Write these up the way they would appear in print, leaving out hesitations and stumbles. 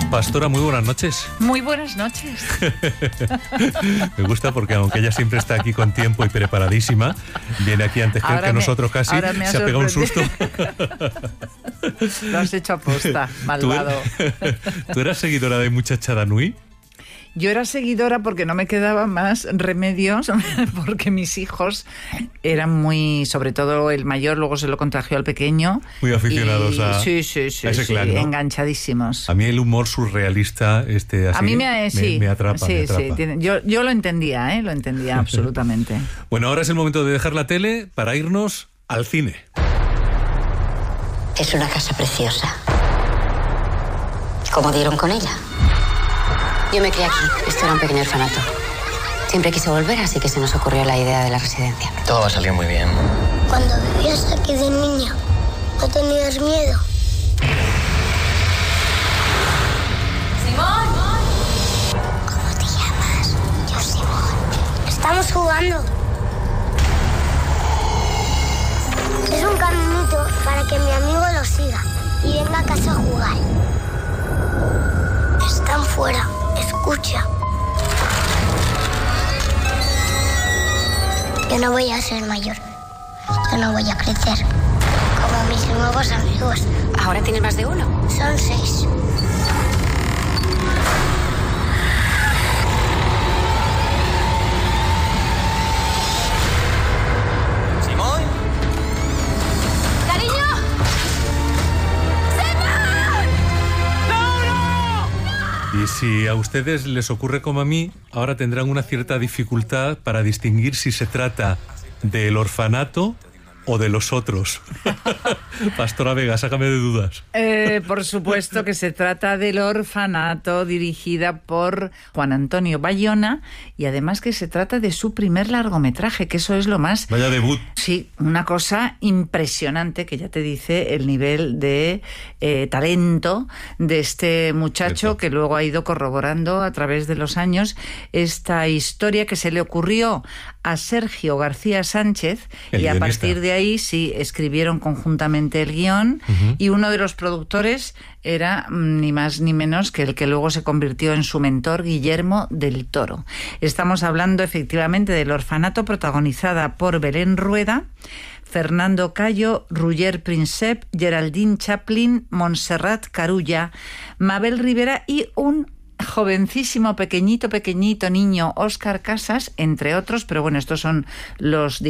Pastora, muy buenas noches. Muy buenas noches. Me gusta porque aunque ella siempre está aquí con tiempo y preparadísima, viene aquí antes que nosotros casi, se ha pegado un susto. Lo has hecho a posta, malvado. ¿Tú eras seguidora de Muchachada Nui? Yo era seguidora porque no me quedaba más remedios, porque mis hijos eran muy, sobre todo el mayor, luego se lo contagió al pequeño. Muy aficionados a ese clan, ¿no? Enganchadísimos. A mí el humor surrealista así, a mí me atrapa. me atrapa. Sí. Yo lo entendía, lo entendía absolutamente. Bueno, ahora es el momento de dejar la tele para irnos al cine. Es una casa preciosa. ¿Cómo dieron con ella? Yo me crié aquí. Esto era un pequeño orfanato. Siempre quise volver, así que se nos ocurrió la idea de la residencia. Todo va a salir muy bien. Cuando vivías aquí de niña, ¿no tenías miedo? ¡Simón! ¿Cómo te llamas? Yo, Simón. Estamos jugando. Es un caminito para que mi amigo lo siga y venga a casa a jugar. Están fuera. Escucha. Yo no voy a ser mayor. Yo no voy a crecer. Como mis nuevos amigos. ¿Ahora tienes más de uno? Son 6. ¿Simón? ¡Cariño! Y si a ustedes les ocurre como a mí, ahora tendrán una cierta dificultad para distinguir si se trata del orfanato o de los otros. Pastora Vega, sácame de dudas. Por supuesto que se trata del orfanato, dirigida por Juan Antonio Bayona, y además que se trata de su primer largometraje, que eso es lo más... Vaya debut. Sí, una cosa impresionante, que ya te dice el nivel de talento de este muchacho, que luego ha ido corroborando a través de los años esta historia que se le ocurrió a Sergio García Sánchez, y a partir de ahí sí escribieron conjuntamente el guión, y uno de los productores era ni más ni menos que el que luego se convirtió en su mentor, Guillermo del Toro. Estamos hablando efectivamente del orfanato, protagonizada por Belén Rueda, Fernando Cayo, Roger Príncep, Geraldine Chaplin, Montserrat Carulla, Mabel Rivera y un jovencísimo, pequeñito niño, Óscar Casas, entre otros, pero bueno, estos son los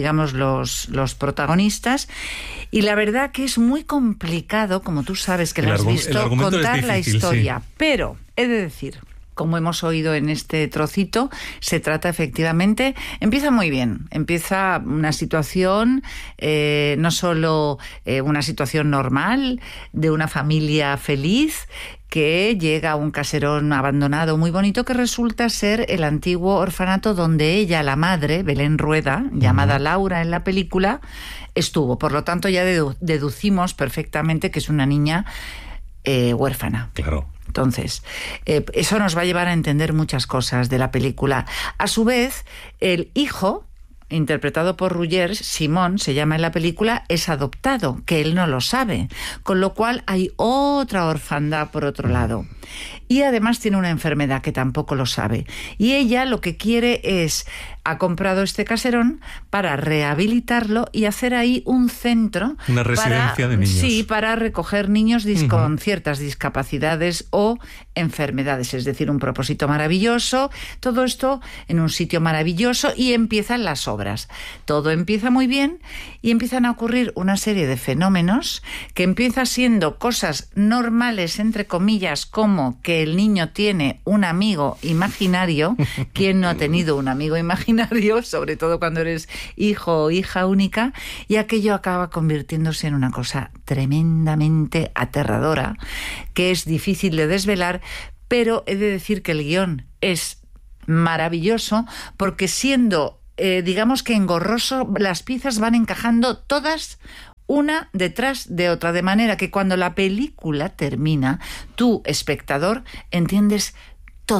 protagonistas. Y la verdad que es muy complicado, como tú sabes que lo has visto, contar la historia. Sí. Pero he de decir, como hemos oído en este trocito, se trata efectivamente, empieza muy bien, empieza una situación, no solo una situación normal, de una familia feliz, que llega a un caserón abandonado muy bonito que resulta ser el antiguo orfanato donde ella, la madre, Belén Rueda, llamada Laura en la película, estuvo. Por lo tanto, ya deducimos perfectamente que es una niña huérfana. Claro. Entonces, eso nos va a llevar a entender muchas cosas de la película. A su vez, el hijo, interpretado por Roger, Simón, se llama en la película, es adoptado, que él no lo sabe, con lo cual hay otra orfandad por otro lado. Y además tiene una enfermedad que tampoco lo sabe. Y ella lo que quiere es, ha comprado este caserón para rehabilitarlo y hacer ahí un centro. Una residencia de niños. Sí, para recoger niños con ciertas discapacidades o enfermedades. Es decir, un propósito maravilloso. Todo esto en un sitio maravilloso, y empiezan las obras. Todo empieza muy bien y empiezan a ocurrir una serie de fenómenos que empiezan siendo cosas normales, entre comillas, como que el niño tiene un amigo imaginario. ¿Quién no ha tenido un amigo imaginario? Sobre todo cuando eres hijo o hija única. Y aquello acaba convirtiéndose en una cosa tremendamente aterradora, que es difícil de desvelar, pero he de decir que el guión es maravilloso, porque siendo, digamos que engorroso, las piezas van encajando todas una detrás de otra, de manera que cuando la película termina, tú, espectador, entiendes todo.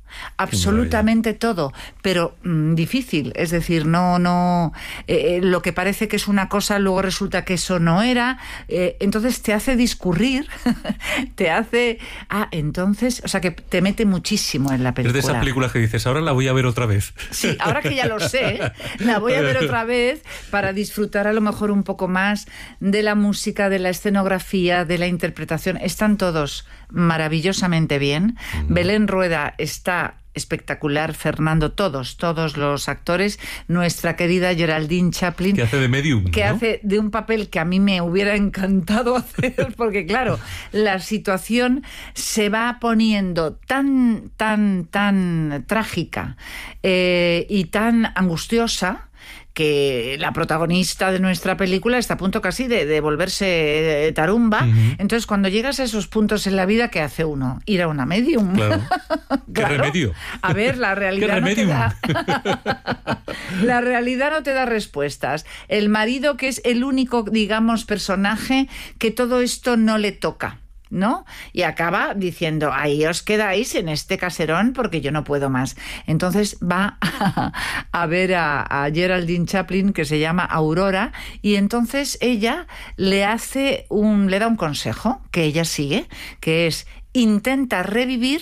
absolutamente todo, pero difícil, es decir, no lo que parece que es una cosa luego resulta que eso no era, entonces te hace discurrir, te hace entonces, o sea, que te mete muchísimo en la película. Es de esas películas que dices, ahora la voy a ver otra vez. Sí, ahora que ya lo sé, la voy a ver otra vez para disfrutar a lo mejor un poco más de la música, de la escenografía, de la interpretación. Están todos maravillosamente bien. Belén Rueda está espectacular, Fernando, todos los actores, nuestra querida Geraldine Chaplin, que hace de medium, que ¿no? hace de un papel que a mí me hubiera encantado hacer, porque claro, la situación se va poniendo tan trágica y tan angustiosa que la protagonista de nuestra película está a punto casi de volverse tarumba. Entonces, cuando llegas a esos puntos en la vida, ¿qué hace uno? Ir a una medium. Claro. ¿Qué Claro. remedio? A ver, la realidad no te da... La realidad no te da respuestas. El marido, que es el único, digamos, personaje que todo esto no le toca, ¿no? Y acaba diciendo, ahí os quedáis en este caserón porque yo no puedo más. Entonces va a ver a Geraldine Chaplin, que se llama Aurora, y entonces ella le da un consejo que ella sigue, que es intenta revivir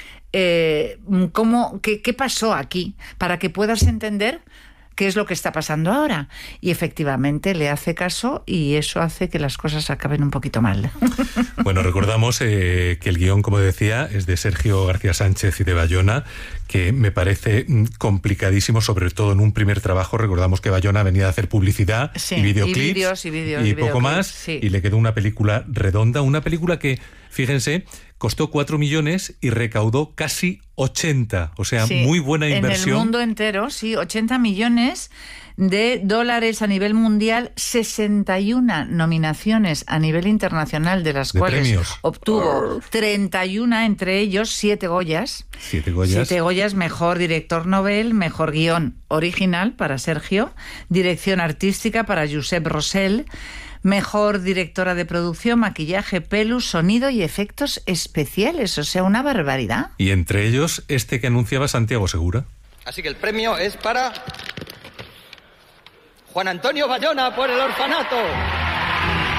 qué pasó aquí, para que puedas entender qué es lo que está pasando ahora. Y efectivamente le hace caso y eso hace que las cosas acaben un poquito mal. Bueno, recordamos que el guión, como decía, es de Sergio García Sánchez y de Bayona, que me parece complicadísimo, sobre todo en un primer trabajo. Recordamos que Bayona venía a hacer publicidad y videoclips y poco más, sí. Y le quedó una película redonda, una película que, fíjense, costó 4 millones y recaudó casi 80, o sea, sí, muy buena inversión. En el mundo entero, sí, 80 millones de dólares a nivel mundial, 61 nominaciones a nivel internacional, de las cuales premios. Obtuvo 31, entre ellos 7 Goyas. 7 Goyas. 7 Goyas, mejor director novel, mejor guión original para Sergio, dirección artística para Josep Rossell, mejor directora de producción, maquillaje, pelo, sonido y efectos especiales. O sea, una barbaridad. Y entre ellos, este que anunciaba Santiago Segura. Así que el premio es para Juan Antonio Bayona por El orfanato.